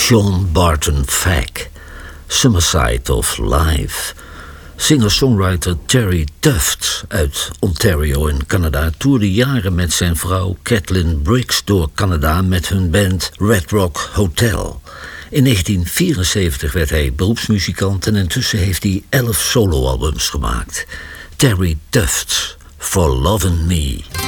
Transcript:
Sean Barton Fagg, Summerside of Life. Singer-songwriter Terry Tuft uit Ontario in Canada toerde jaren met zijn vrouw Kathleen Briggs door Canada met hun band Red Rock Hotel. In 1974 werd hij beroepsmuzikant en intussen heeft hij 11 soloalbums gemaakt. Terry Tuft, For Lovin' Me.